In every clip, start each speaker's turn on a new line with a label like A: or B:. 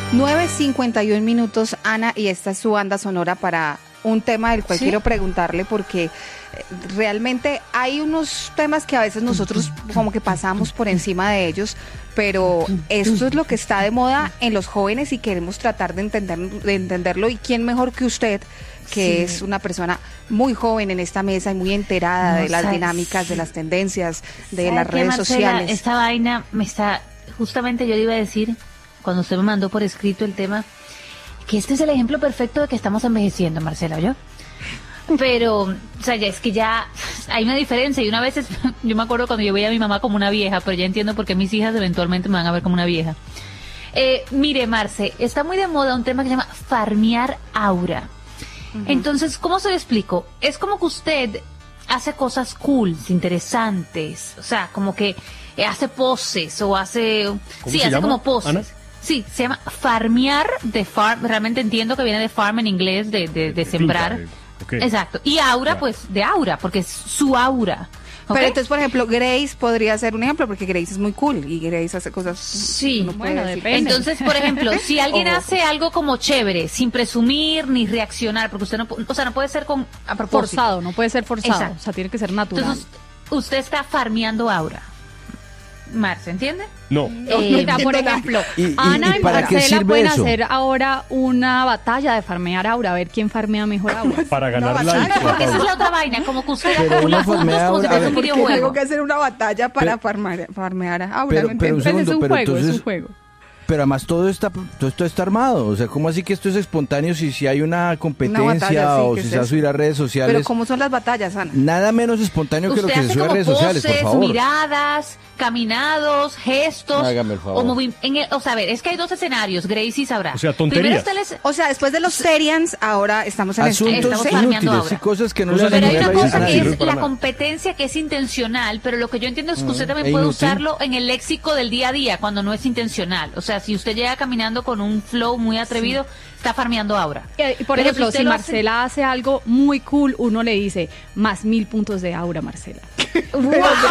A: 9:51, Ana, y esta es su banda sonora para un tema del cual quiero preguntarle, porque realmente hay unos temas que a veces nosotros como que pasamos por encima de ellos, pero esto es lo que está de moda en los jóvenes y queremos tratar de entenderlo, y quién mejor que usted, que es una persona muy joven en esta mesa y muy enterada de las dinámicas, de las tendencias, de las redes sociales.
B: Esta vaina me está, justamente yo le iba a decir, cuando usted me mandó por escrito el tema, que este es el ejemplo perfecto de que estamos envejeciendo, Marcela, ¿oyó? Pero, o sea, ya es que ya hay una diferencia, y una vez, yo me acuerdo cuando yo veía a mi mamá como una vieja, pero ya entiendo por qué mis hijas eventualmente me van a ver como una vieja. Mire, Marce, está muy de moda un tema que se llama farmear aura. Entonces, ¿cómo se lo explico? Es como que usted hace cosas cool, interesantes, o sea, como que hace poses o hace... Sí, hace como poses. ¿Ana? Sí, se llama farmear, de farm, realmente entiendo que viene de farm en inglés, de sembrar. Okay. Exacto. Y aura, pues, de aura, porque es su aura. ¿Okay?
A: Pero entonces, por ejemplo, Grace podría ser un ejemplo, porque Grace es muy cool y Grace hace cosas...
B: Sí, bueno, depende. Entonces, por ejemplo, si alguien hace algo como chévere, sin presumir ni reaccionar, porque usted no, o sea, no puede ser a propósito.
C: Forzado, no puede ser forzado.
B: Exacto.
C: O sea, tiene que ser natural.
B: Entonces, usted está farmeando aura. Marce, ¿entiende?
D: No.
C: Mira, por ejemplo, Ana y Marcela pueden hacer ahora una batalla de farmear aura, a ver quién farmea mejor aura.
D: Para ganar la
B: porque esa es la otra vaina, como que usted acumula puntos como si fuera un videojuego.
A: Tengo que hacer una batalla para farmear aura.
E: Pero un segundo,
C: es un
E: pero
C: juego,
E: entonces,
C: es un juego.
E: Pero además todo esto está armado, o sea, ¿cómo así que esto es espontáneo si hay una competencia batalla, o si se va a subir a redes sociales?
A: Pero ¿cómo son las batallas, Ana?
E: Nada menos espontáneo que lo que se sube a redes sociales, por favor.
B: Miradas, caminados, gestos.
E: Hágame el favor.
B: O sea, a ver, es que hay dos escenarios, Gracie sabrá.
D: O sea, tonterías.
A: O sea, después de los Serians, ahora estamos en
E: asuntos inútiles y cosas que no le
B: Pero hay
E: hacen
B: una cosa que
E: nadie.
B: es la competencia, que es intencional, pero lo que yo entiendo es que usted también puede usarlo en el léxico del día a día, cuando no es intencional. O sea, si usted llega caminando con un flow muy atrevido, está farmeando aura.
C: Por ejemplo, si Marcela hace algo muy cool, uno le dice, más 1000 puntos de aura, Marcela. ¡Wow!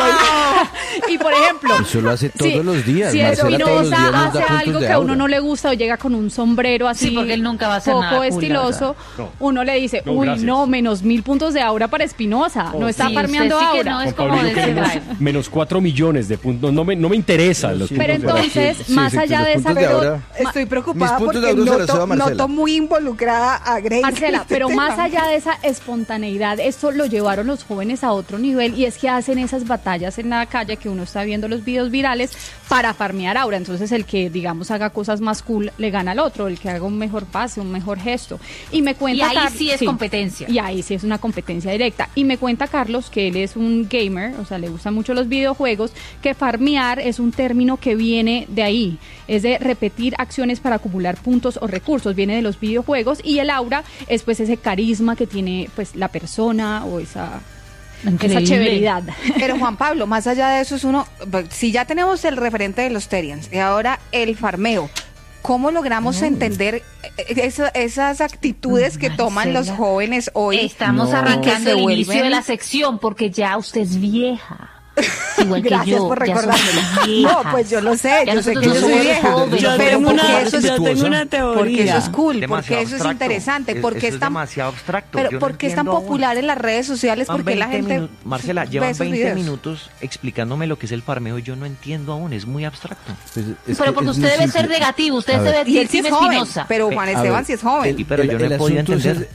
C: Y por ejemplo,
E: eso lo hace todos los días.
C: Si Espinosa hace algo que a uno no le gusta o llega con un sombrero así,
B: porque él nunca va a hacer
C: poco
B: nada
C: estiloso, uno le dice, no, menos 1000 puntos de aura para Espinosa. No está farmeando aura.
B: Que no es como
D: menos 4 millones de puntos. No me interesa los puntos.
C: Pero entonces, más allá de esa
A: estoy preocupada porque noto muy involucrada a Grace.
C: Marcela, pero más allá de esa espontaneidad, esto lo llevaron los jóvenes a otro nivel, y es que hacen esas batallas en la calle que uno está viendo los videos virales para farmear aura. Entonces el que, digamos, haga cosas más cool le gana al otro, el que haga un mejor pase, un mejor gesto. Y me cuenta
B: ahí sí es competencia.
C: Y ahí sí es una competencia directa. Y me cuenta Carlos, que él es un gamer, o sea, le gustan mucho los videojuegos, que farmear es un término que viene de ahí, es de repetir acciones para acumular puntos o recursos, viene de los videojuegos, y el aura es pues ese carisma que tiene pues la persona o esa chéveridad.
A: Pero Juan Pablo, más allá de eso, si ya tenemos el referente de los Terians y ahora el farmeo, ¿cómo logramos entender esas actitudes que toman los jóvenes hoy?
B: Estamos arrancando el inicio de la sección, porque ya usted es vieja. Igual que
A: gracias
B: yo,
A: por recordármelo. No, pues yo lo sé, yo sé que yo soy vieja,
F: yo tengo una teoría.
A: Porque eso es cool, demasiado porque eso es interesante, porque es
F: demasiado abstracto.
A: Pero porque es tan popular en las redes sociales, porque la gente
F: Marcela, llevan 20 minutos explicándome lo que es el farmeo y yo no entiendo aún, es muy abstracto.
B: Pero porque usted debe ser negativo, usted debe ser Team Espinosa.
A: Pero Juan Esteban sí es joven.
F: Pero yo no he podido entender.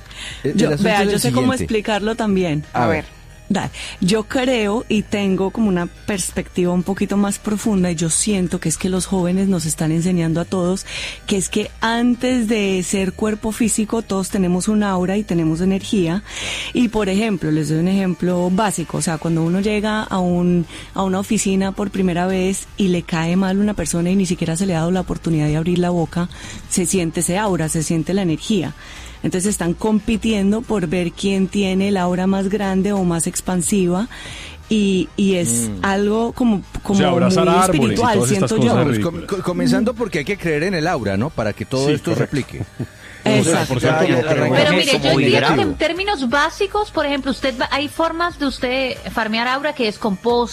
E: Yo
F: sé cómo explicarlo también.
A: A ver.
F: Yo creo y tengo como una perspectiva un poquito más profunda, y yo siento que es que los jóvenes nos están enseñando a todos que es que antes de ser cuerpo físico todos tenemos un aura y tenemos energía. Y por ejemplo, les doy un ejemplo básico, o sea, cuando uno llega a una oficina por primera vez y le cae mal una persona y ni siquiera se le ha dado la oportunidad de abrir la boca, se siente ese aura, se siente la energía. Entonces están compitiendo por ver quién tiene la aura más grande o más expansiva, y es algo como
D: o sea, abrazar
F: muy
D: árboles
F: espiritual,
D: y todas estas
F: siento
D: cosas
F: yo.
E: Comenzando porque hay que creer en el aura, ¿no? Para que todo esto se replique.
F: Exacto.
B: Pero mire, yo entiendo que en términos básicos, por ejemplo, hay formas de usted farmear aura que es con poses,